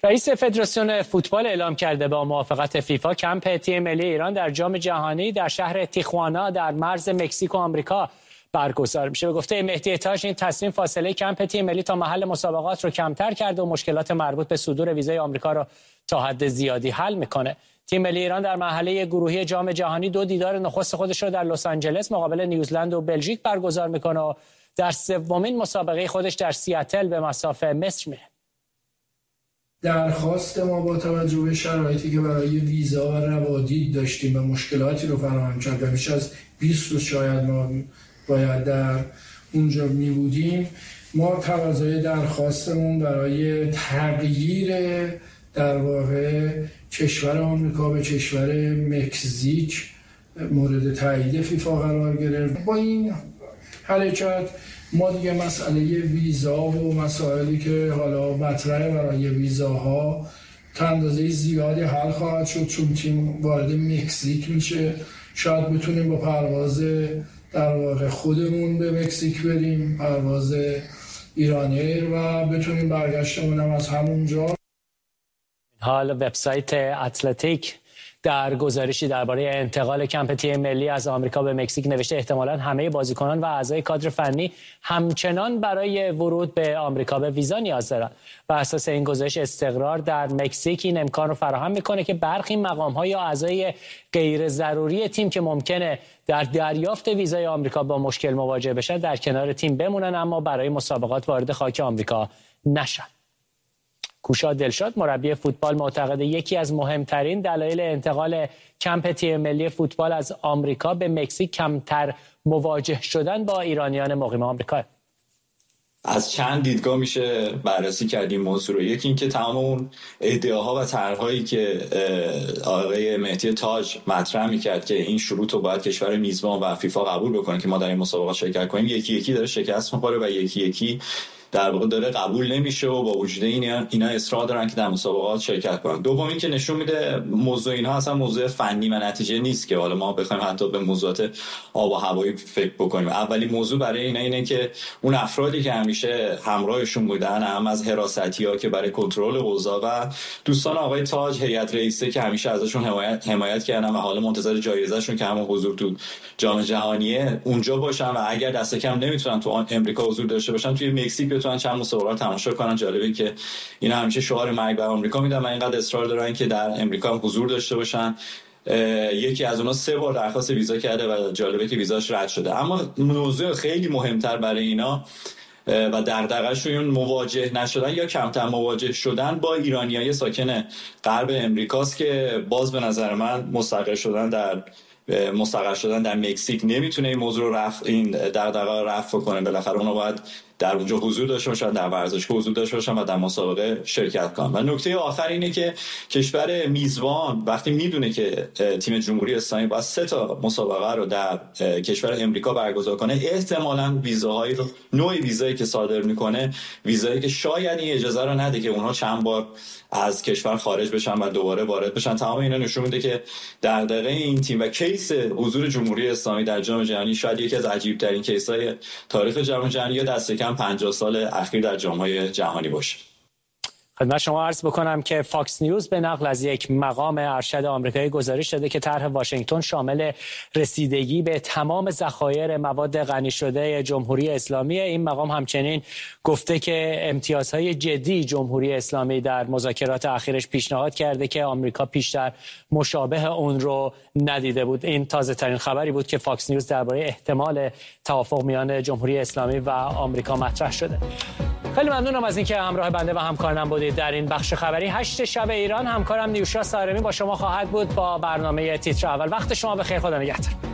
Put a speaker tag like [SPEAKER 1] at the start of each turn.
[SPEAKER 1] رئیس فدراسیون فوتبال اعلام کرده با موافقت فیفا کمپ تیم ملی ایران در جام جهانی در شهر تیخوانا در مرز مکزیک و آمریکا برگزار میشه. به گفته مهدی تاج این تصمیم فاصله کمپ تیم ملی تا محل مسابقات رو کمتر کرده و مشکلات مربوط به صدور ویزای آمریکا رو تا حد زیادی حل میکنه. تیم ملی ایران در مرحله گروهی جام جهانی 2 دیدار نخست خودش رو در لس آنجلس مقابل نیوزلند و بلژیک برگزار میکنه و در سومین مسابقه خودش در سیاتل به مصاف مصر میره.
[SPEAKER 2] درخواست ما با توجه به شرایطی که برای ویزا و روادید داشتیم و مشکلاتی رو فراهم کرد و بیش از 20 روز شاید ما باید در اونجا می بودیم، ما تقاضای درخواستمون برای تغییر در واقع کشور آمریکا به کشور مکزیک مورد تایید فیفا قرار گرفت. با این حرکت ما دیگه مسئله ویزا و مسائلی که حالا مطرحه برای ویزاها تا اندازه زیادی حل خواهد شد، چون تیم وارد مکزیک میشه. شاید بتونیم با پرواز در واقع خودمون به مکزیک بریم، پرواز ایرانیر، و بتونیم برگشتمون هم از همونجا.
[SPEAKER 1] حال وبسایت اتلتیک در گزارشی درباره انتقال کمپ تیم ملی از آمریکا به مکزیک نوشته احتمالاً همه بازیکنان و اعضای کادر فنی همچنان برای ورود به آمریکا به ویزا نیاز دارند. بر اساس این گزارش استقرار در مکزیک این امکان رو فراهم میکنه که برخی مقام‌ها یا اعضای غیر ضروری تیم که ممکنه در دریافت ویزای آمریکا با مشکل مواجه بشن در کنار تیم بمونن اما برای مسابقات وارد خاک آمریکا نشن. کوشا دلشاد مربی فوتبال معتقده یکی از مهمترین دلایل انتقال کمپ تیم ملی فوتبال از آمریکا به مکزیک کمتر مواجه شدن با ایرانیان مقیم آمریکا.
[SPEAKER 3] از چند دیدگاه میشه بررسی کردیم موضوع رو. یکی این که تمام اون ادعاها و طرح‌هایی که آقای مهدی تاج مطرح میکرد که این شروط رو باید کشور میزبان و فیفا قبول بکنه که ما در این مسابقات شرکت کنیم، یکی یکی داره شکست می‌خوره و یکی یکی در واقع داره قبول نمیشه و با وجود اینا اصرار دارن که در مسابقات شرکت کنن. دومی که نشون میده موضوع اینها اصلا موضوع فنی و نتیجه نیست که حالا ما بخوایم حتی به موضوعات آب و هوایی فکر بکنیم. اولی موضوع برای اینه که اون افرادی که همیشه همراهشون بودن، هم از حراستی‌ها که برای کنترل اوضاع و دوستان آقای تاج هیئت رئیسه که همیشه ازشون حمایت کردن و حالا منتظر جایزه‌شون که همون حضور تو جام جهانیه اونجا باشن و اگر دست کم نمیتونن تو امریکا حضور داشته باشن توی مکزیک بتونن چند مسابقه رو تماشا کنن. جالبه که اینا همیشه شعار مرگ بر آمریکا میدن و اینقدر اصرار دارن که در امریکا هم حضور داشته باشن. یکی از اونها 3 بار درخواست ویزا کرده و جالبه که ویزاش رد شده. اما موضوع خیلی مهمتر برای اینا و دغدغه‌شون مواجه نشدن یا کمتر مواجه شدن با ایرانیای ساکن غرب امریکاست که باز به نظر من مستقر شدن در مکزیک نمیتونه این موضوع رو این دغدغه رفع کنه. بالاخره اونا باید در اونجا حضور داشته باشن، در ورزشگاه حضور داشته باشن و در مسابقه شرکت کنن. و نکته آخر اینه که کشور میزبان وقتی میدونه که تیم جمهوری اسلامی باید 3 تا مسابقه رو در کشور امریکا برگزار کنه، احتمالاً ویزاهایی رو نوع ویزایی که صادر میکنه ویزایی که شاید این اجازه رو نده که اونها چند بار از کشور خارج بشن و دوباره وارد بشن. تمام اینا نشون میده که دغدغه این تیم و کیس حضور جمهوری اسلامی در جام جهانی شاید یکی از عجیب ترین کیس‌های تاریخ جام جهانی یا دست کم 50 سال اخیر در جام‌های جهانی باشه.
[SPEAKER 1] خدمت شما عرض بکنم که فاکس نیوز به نقل از یک مقام ارشد آمریکایی گزارش داده که طرح واشنگتن شامل رسیدگی به تمام ذخایر مواد غنی شده جمهوری اسلامی. این مقام همچنین گفته که امتیازهای جدی جمهوری اسلامی در مذاکرات اخیرش پیشنهاد کرده که آمریکا پیشتر مشابه اون رو ندیده بود. این تازه ترین خبری بود که فاکس نیوز درباره احتمال توافق میان جمهوری اسلامی و آمریکا مطرح شده. خیلی ممنونم از اینکه همراه بنده و همکارانم بودید در این بخش خبری 8 شب ایران. همکارم نیوشا سارمی با شما خواهد بود با برنامه تیتر اول. وقت شما بخیر، خدا نگهدار.